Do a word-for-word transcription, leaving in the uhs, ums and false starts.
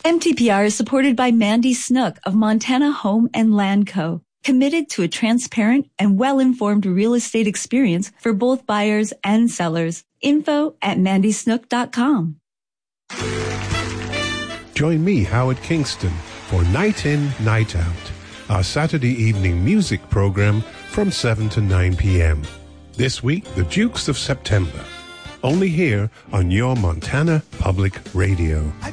M T P R is supported by Mandy Snook of Montana Home and Land Co., committed to a transparent and well-informed real estate experience for both buyers and sellers. Info at mandy snook dot com. Join me, Howard Kingston, for Night In, Night Out, our Saturday evening music program from seven to nine p.m. This week, the Dukes of September. Only here on your Montana Public Radio.